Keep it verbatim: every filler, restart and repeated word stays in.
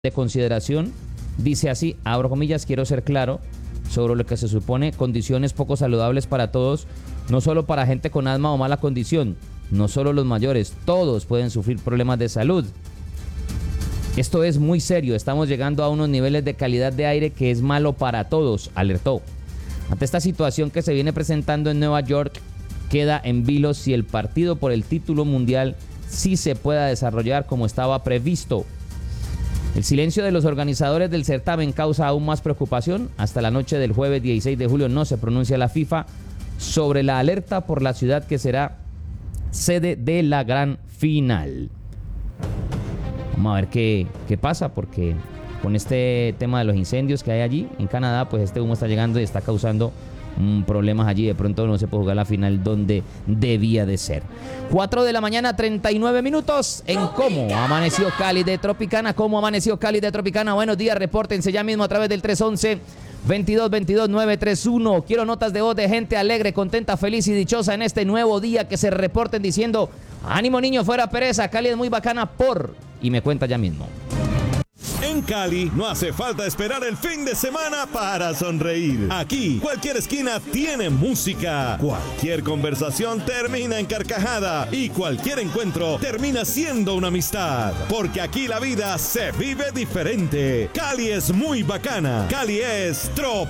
de consideración. Dice así, abro comillas, quiero ser claro sobre lo que se supone condiciones poco saludables para todos, no solo para gente con asma o mala condición, no solo los mayores, todos pueden sufrir problemas de salud. Esto es muy serio, estamos llegando a unos niveles de calidad de aire que es malo para todos, alertó. Ante esta situación que se viene presentando en Nueva York, queda en vilo si el partido por el título mundial sí se pueda desarrollar como estaba previsto. El silencio de los organizadores del certamen causa aún más preocupación. Hasta la noche del jueves dieciséis de julio no se pronuncia la FIFA sobre la alerta por la ciudad que será sede de la gran final. Vamos a ver qué, qué pasa, porque con este tema de los incendios que hay allí en Canadá, pues este humo está llegando y está causando mm, problemas allí. De pronto no se puede jugar la final donde debía de ser. cuatro de la mañana, treinta y nueve minutos en Cómo Amaneció Cali de Tropicana. ¿Cómo amaneció Cali de Tropicana? Buenos días, repórtense ya mismo a través del tres once, veintidós veintidós, nueve treinta y uno. Quiero notas de voz de gente alegre, contenta, feliz y dichosa en este nuevo día, que se reporten diciendo: ánimo niño, fuera pereza, Cali es muy bacana por... Y me cuenta ya mismo. En Cali no hace falta esperar el fin de semana para sonreír. Aquí, cualquier esquina tiene música. Cualquier conversación termina en carcajada. Y cualquier encuentro termina siendo una amistad. Porque aquí la vida se vive diferente. Cali es muy bacana. Cali es Trop.